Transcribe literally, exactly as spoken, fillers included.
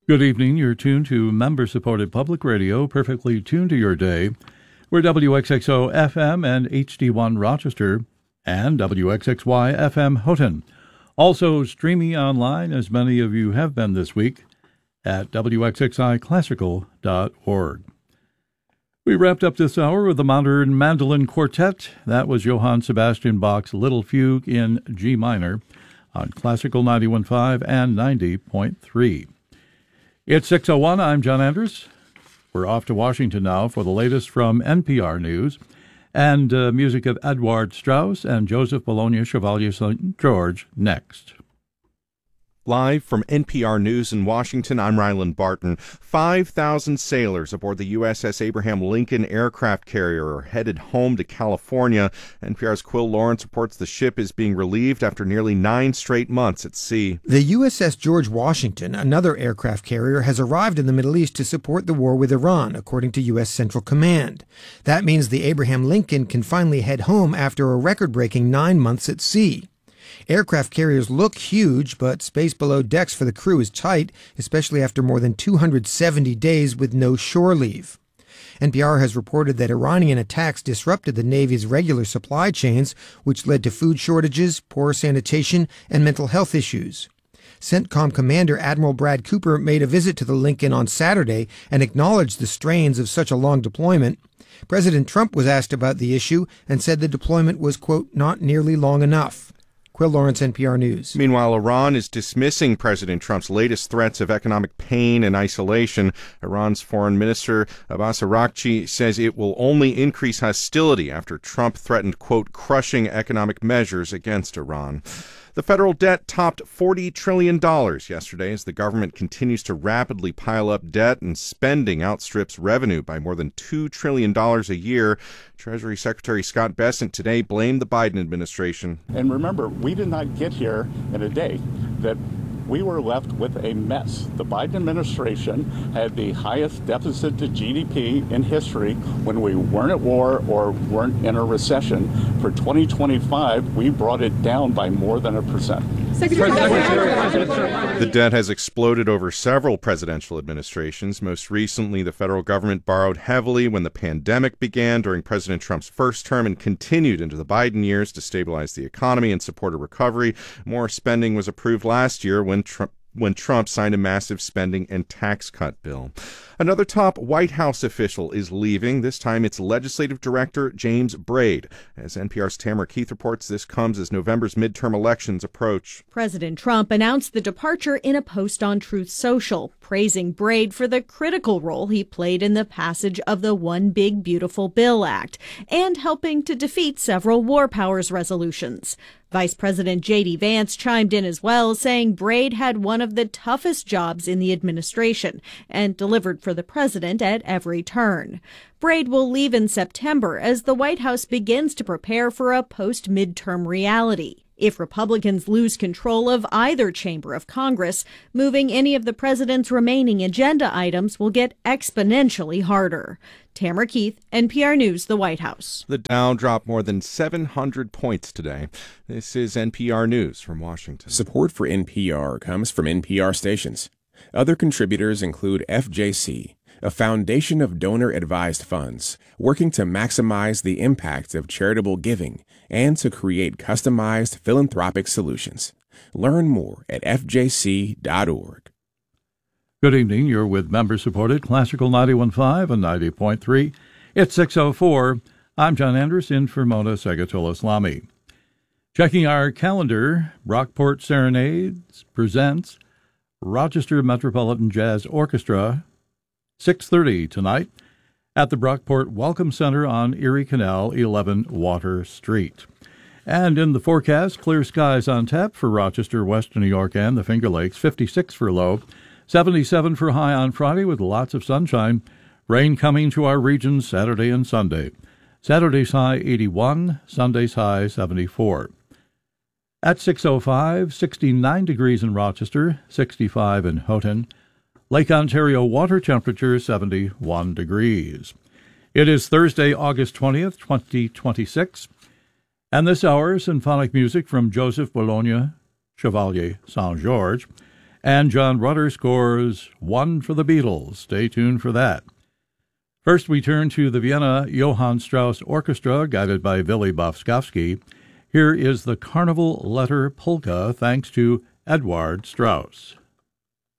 Good evening. You're tuned to member-supported public radio, perfectly tuned to your day. We're W X X O F M and H D one Rochester and W X X Y F M Houghton. Also streaming online, as many of you have been this week, at W X X I classical dot org. We wrapped up this hour with the Modern Mandolin Quartet. That was Johann Sebastian Bach's Little Fugue in G minor on Classical ninety-one point five and ninety point three. It's six oh one. I'm John Andrews. We're off to Washington now for the latest from N P R News and uh, music of Edward Strauss and Joseph Bologna Chevalier Saint George next. Live from N P R News in Washington, I'm Ryland Barton. five thousand sailors aboard the U S S Abraham Lincoln aircraft carrier are headed home to California. N P R's Quill Lawrence reports the ship is being relieved after nearly nine straight months at sea. The U S S George Washington, another aircraft carrier, has arrived in the Middle East to support the war with Iran, according to U S Central Command. That means the Abraham Lincoln can finally head home after a record-breaking nine months at sea. Aircraft carriers look huge, but space below decks for the crew is tight, especially after more than two hundred seventy days with no shore leave. N P R has reported that Iranian attacks disrupted the Navy's regular supply chains, which led to food shortages, poor sanitation, and mental health issues. CENTCOM Commander Admiral Brad Cooper made a visit to the Lincoln on Saturday and acknowledged the strains of such a long deployment. President Trump was asked about the issue and said the deployment was, quote, not nearly long enough. Quill Lawrence, N P R News. Meanwhile, Iran is dismissing President Trump's latest threats of economic pain and isolation. Iran's Foreign Minister Abbas Araghchi says it will only increase hostility after Trump threatened, quote, crushing economic measures against Iran. The federal debt topped forty trillion dollars yesterday as the government continues to rapidly pile up debt and spending outstrips revenue by more than two trillion dollars a year. Treasury Secretary Scott Bessent today blamed the Biden administration. And remember, we did not get here in a day. That we were left with a mess. The Biden administration had the highest deficit to G D P in history when we weren't at war or weren't in a recession. For twenty twenty-five, we brought it down by more than a percent. The debt has exploded over several presidential administrations. Most recently, the federal government borrowed heavily when the pandemic began during President Trump's first term and continued into the Biden years to stabilize the economy and support a recovery. More spending was approved last year when Trump when Trump signed a massive spending and tax cut bill. Another top White House official is leaving. This time it's Legislative Director James Braid. As N P R's Tamara Keith reports, this comes as November's midterm elections approach. President Trump announced the departure in a post on Truth Social, praising Braid for the critical role he played in the passage of the One Big Beautiful Bill Act and helping to defeat several war powers resolutions. Vice President J D Vance chimed in as well, saying Braid had one of the toughest jobs in the administration and delivered for the president at every turn. Braid will leave in September as the White House begins to prepare for a post-midterm reality. If Republicans lose control of either chamber of Congress, moving any of the president's remaining agenda items will get exponentially harder. Tamara Keith, N P R News, the White House. The Dow dropped more than seven hundred points today. This is N P R News from Washington. Support for N P R comes from N P R stations. Other contributors include F J C, a foundation of donor-advised funds working to maximize the impact of charitable giving and to create customized philanthropic solutions. Learn more at F J C dot org. Good evening. You're with member-supported Classical ninety-one point five and ninety point three. It's six oh four. I'm John Andrews in for Mona Segatul-Islami. Checking our calendar, Rockport Serenades presents Rochester Metropolitan Jazz Orchestra, six thirty tonight at the Brockport Welcome Center on Erie Canal, eleven Water Street. And in the forecast, clear skies on tap for Rochester, Western New York, and the Finger Lakes, fifty-six for low, seventy-seven for high on Friday with lots of sunshine. Rain coming to our region Saturday and Sunday. Saturday's high eighty-one, Sunday's high seventy-four. At six oh five, sixty-nine degrees in Rochester, sixty-five in Houghton. Lake Ontario water temperature seventy-one degrees. It is Thursday, August twentieth, twenty twenty-six. And this hour, symphonic music from Joseph Bologna Chevalier Saint George And John Rutter scores one for the Beatles. Stay tuned for that. First, we turn to the Vienna Johann Strauss Orchestra, guided by Willy Bofskowski. Here is the Carnival Letter Polka, thanks to Edward Strauss.